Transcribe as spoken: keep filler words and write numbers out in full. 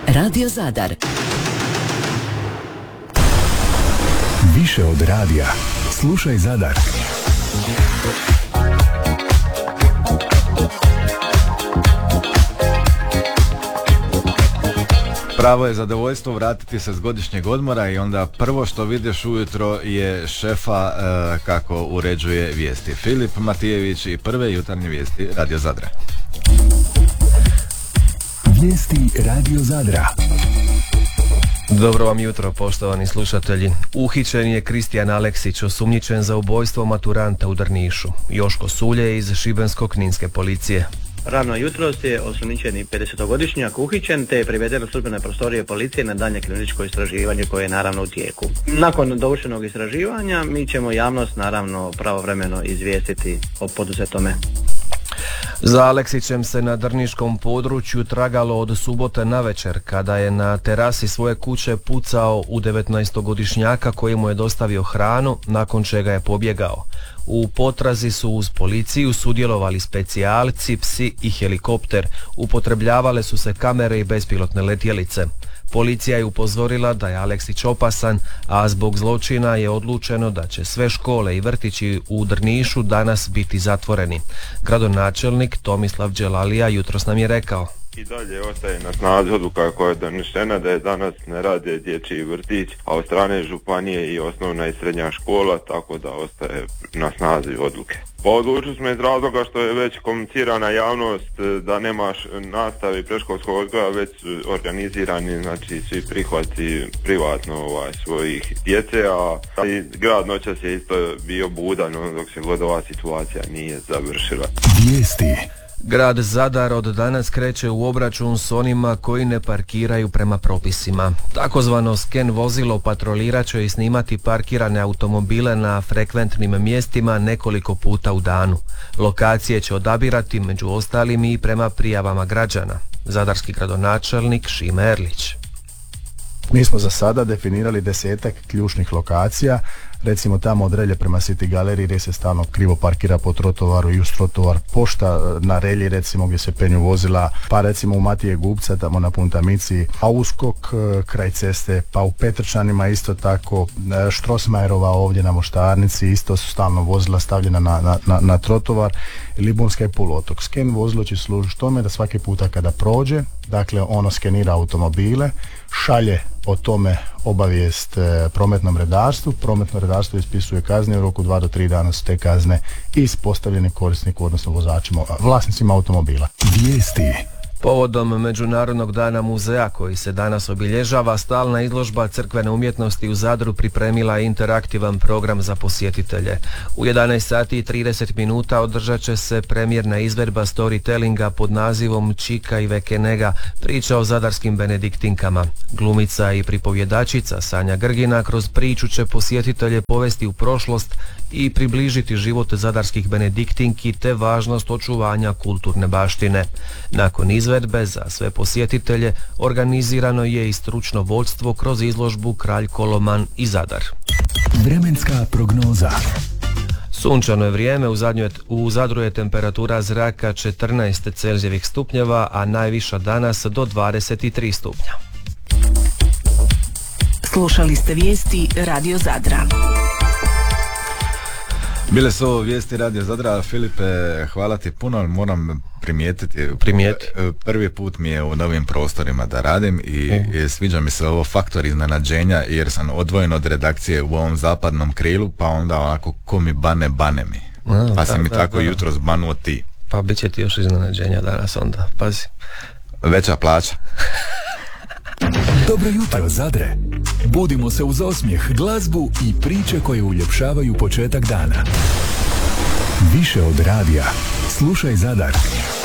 Radio Zadar. Više od radija. Slušaj Zadar. Pravo je zadovoljstvo vratiti se s godišnjeg odmora i onda prvo što vidiš ujutro je šefa e, kako uređuje vijesti. Filip Matijević i prve jutarnje vijesti Radio Zadra. Vijesti Radio Zadra. Dobro vam jutro, poštovani slušatelji. Uhićen je Kristijan Aleksić, osumnjičen za ubojstvo maturanta u Drnišu. Joško Sulje iz Šibensko-kninske policije. Rano jutros je osumnjičeni pedesetogodišnjak uhićen te je priveden u službene prostorije policije na daljnje kriminalističko istraživanje koje je naravno u tijeku. Nakon dovršenog istraživanja mi ćemo javnost naravno pravovremeno izvijestiti o poduzetome. Za Aleksićem se na drniškom području tragalo od subote navečer kada je na terasi svoje kuće pucao u devetnaestogodišnjaka koji mu je dostavio hranu, nakon čega je pobjegao. U potrazi su uz policiju sudjelovali specijalci, psi i helikopter. Upotrebljavale su se kamere i bespilotne letjelice. Policija je upozorila da je Aleksić opasan, a zbog zločina je odlučeno da će sve škole i vrtići u Drnišu danas biti zatvoreni. Gradonačelnik Tomislav Đelalija jutros nam je rekao: I dalje ostaje na snazi odluka koja je donešena da je danas ne rade dječji vrtić, a od strane županije i osnovna i srednja škola, tako da ostaje na snazi odluke. Pa odlučili smo iz razloga što je već komunicirana javnost da nemaš nastave predškolskog odgoja, već organizirani, znači svi prihvati privatno ovaj, svojih djece, a i grad noćas je isto bio budan dok se god ova situacija nije završila. Vijesti. Grad Zadar od danas kreće u obračun s onima koji ne parkiraju prema propisima. Takozvano sken vozilo patrolirat će i snimati parkirane automobile na frekventnim mjestima nekoliko puta u danu. Lokacije će odabirati među ostalim i prema prijavama građana. Zadarski gradonačelnik Šime Erlić. Mi smo za sada definirali desetak ključnih lokacija, recimo tamo od Relje prema City galeriji gdje se stalno krivo parkira po trotovaru i uz trotovar, pošta na Relji recimo gdje se penju vozila, pa recimo u Matije Gubca tamo na Puntamici, a uskok kraj ceste, pa u Petrčanima isto tako, Štrosmajerova ovdje na Moštarnici isto su stalno vozila stavljena na, na, na, na trotovar, Libunska i poluotok. Sken vozilo će služiti tome da svaki puta kada prođe, dakle ono skenira automobile, šalje o tome obavijest e, prometnom redarstvu, prometno redarstvo ispisuje kazne, u roku dva do tri dana su te kazne ispostavljene korisniku, odnosno vozačima, vlasnicima automobila. Vijesti. Povodom Međunarodnog dana muzeja koji se danas obilježava, stalna izložba crkvene umjetnosti u Zadru pripremila je interaktivan program za posjetitelje. U jedanaest sati i trideset minuta održat će se premjerna izvedba storytellinga pod nazivom Čika i Vekenega, priča o zadarskim benediktinkama. Glumica i pripovjedačica Sanja Grgina kroz priču će posjetitelje povesti u prošlost i približiti život zadarskih benediktinki te važnost očuvanja kulturne baštine. Nakon izvedbe za sve posjetitelje organizirano je i stručno vodstvo kroz izložbu Kralj Koloman i Zadar. Vremenska prognoza. Sunčano je vrijeme, u, zadnjoj, u Zadru je temperatura zraka četrnaest Celzijevih stupnjeva, a najviša danas do dvadeset tri stupnja. Slušali ste vijesti Radio Zadra. Bile su ovo vijesti Radio Zadra. Filipe, hvala ti puno, moram primijetiti, Primijeti. prvi put mi je u novim prostorima da radim i, uh. i sviđa mi se ovo faktor iznenađenja jer sam odvojen od redakcije u ovom zapadnom krilu, pa onda onako ko mi bane, bane mi. A, pa si mi da, tako da. jutro zbanuo ti. Pa bit će ti još iznenađenja danas onda, pazi. Veća plaća. Dobro jutro, Zadre. Budimo se uz osmijeh, glazbu i priče koje uljepšavaju početak dana. Više od radija. Slušaj Zadar.